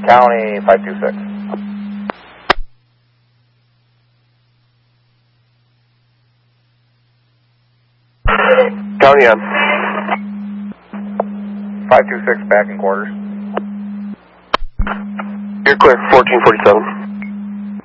County 526. County on. 526 back in quarters. You're clear, 1447.